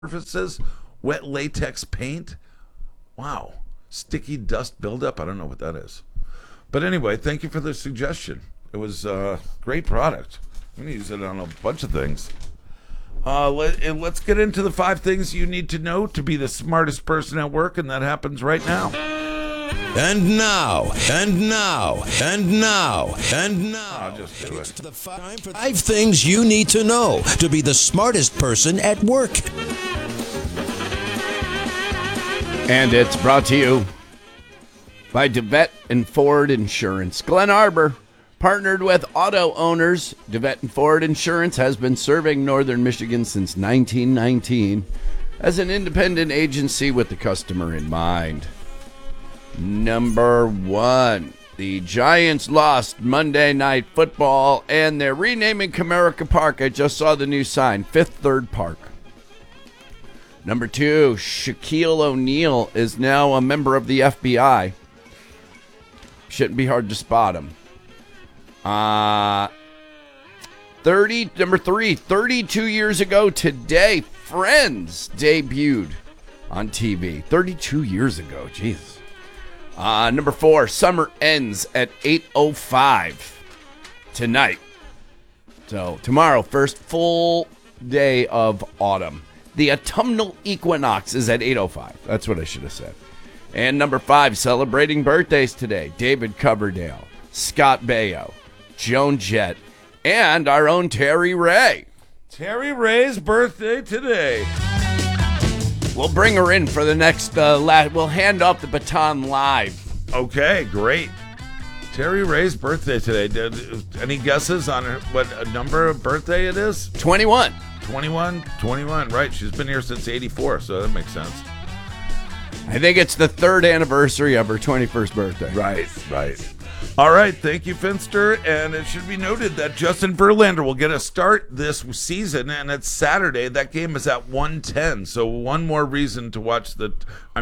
surfaces, wet latex paint. Wow. Sticky dust buildup. I don't know what that is. But anyway, thank you for the suggestion. It was a great product. I'm going to use it on a bunch of things. Let's get into the 5 things you need to know to be the smartest person at work, and that happens right now. And now. I'll just do It's it. the 5 things you need to know to be the smartest person at work. And it's brought to you by DeVette and Ford Insurance. Glen Arbor, partnered with auto owners. DeVette and Ford Insurance has been serving Northern Michigan since 1919 as an independent agency with the customer in mind. Number 1, the Giants lost Monday Night Football, and they're renaming Comerica Park. I just saw the new sign, Fifth Third Park. Number 2, Shaquille O'Neal is now a member of the FBI. Shouldn't be hard to spot him. Number 3, 32 years ago today, Friends debuted on TV. 32 years ago, Jesus. Number 4, summer ends at 8:05 tonight. So tomorrow, first full day of autumn. The autumnal equinox is at 8:05. That's what I should have said. And number 5, celebrating birthdays today. David Coverdale, Scott Baio, Joan Jett, and our own Terry Ray. Terry Ray's birthday today. We'll bring her in for the next, we'll hand off the baton live. Okay, great. Terry Ray's birthday today. Any guesses on what number of birthday it is? 21. 21, right. She's been here since 84, so that makes sense. I think it's the 3rd anniversary of her 21st birthday. Right. All right, thank you, Finster. And it should be noted that Justin Verlander will get a start this season, and it's Saturday. That game is at 1:10. So one reason to watch the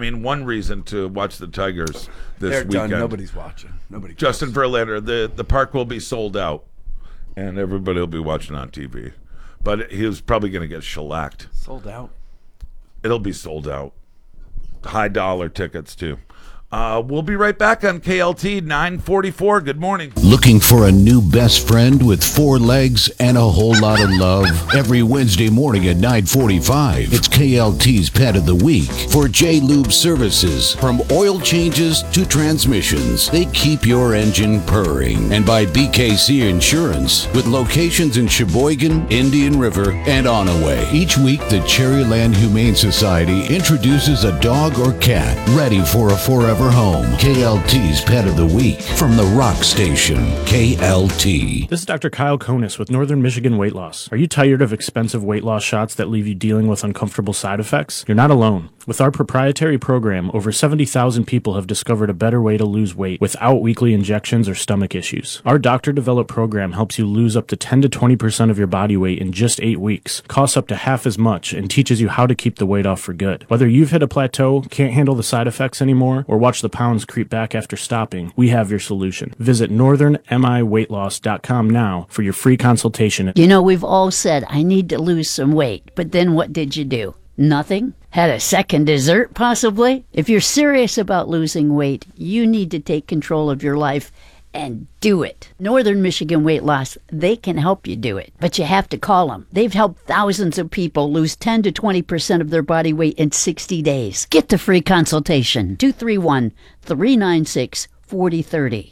Tigers this They're weekend. done. Nobody's watching. Nobody cares. Justin Verlander, the park will be sold out, and everybody will be watching on TV. But he was probably going to get shellacked. Sold out. It'll be sold out. High dollar tickets, too. We'll be right back on KLT 944. Good morning. Looking for a new best friend with 4 legs and a whole lot of love? Every Wednesday morning at 9:45, it's KLT's Pet of the Week for J-Lube Services. From oil changes to transmissions, they keep your engine purring. And by BKC Insurance, with locations in Sheboygan, Indian River, and Onaway. Each week, the Cherryland Humane Society introduces a dog or cat ready for a forever home. KLT's Pet of the Week from the Rock Station, KLT. This is Dr. Kyle Konis with Northern Michigan Weight Loss. Are you tired of expensive weight loss shots that leave you dealing with uncomfortable side effects? You're not alone. With our proprietary program, over 70,000 people have discovered a better way to lose weight without weekly injections or stomach issues. Our doctor-developed program helps you lose up to 10 to 20% of your body weight in just 8 weeks, costs up to half as much, and teaches you how to keep the weight off for good. Whether you've hit a plateau, can't handle the side effects anymore, or watch the pounds creep back after stopping, we have your solution. Visit northernmiweightloss.com now for your free consultation. You know, we've all said, I need to lose some weight, but then what did you do? Nothing? Had a second dessert, possibly? If you're serious about losing weight, you need to take control of your life and do it. Northern Michigan Weight Loss, they can help you do it, but you have to call them. They've helped thousands of people lose 10 to 20% of their body weight in 60 days. Get the free consultation. 231-396-4030.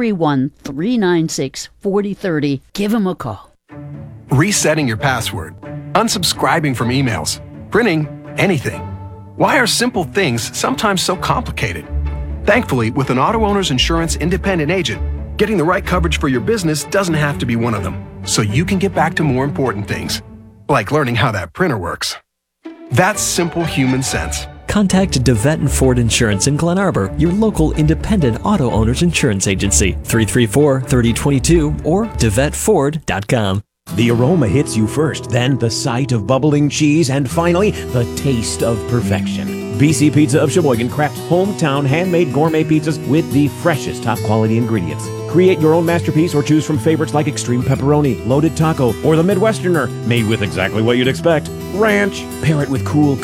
231-396-4030. Give them a call. Resetting your password, unsubscribing from emails, printing anything. Why are simple things sometimes so complicated? Thankfully, with an auto owner's insurance independent agent, getting the right coverage for your business doesn't have to be one of them, so you can get back to more important things, like learning how that printer works. That's simple human sense. Contact DeVette and Ford Insurance in Glen Arbor, your local independent auto owner's insurance agency, 334-3022 or DeVetteFord.com. The aroma hits you first, then the sight of bubbling cheese, and finally, the taste of perfection. BC Pizza of Sheboygan crafts hometown handmade gourmet pizzas with the freshest top quality ingredients. Create your own masterpiece or choose from favorites like extreme pepperoni, loaded taco, or the Midwesterner, made with exactly what you'd expect. ranch. Pair it with cool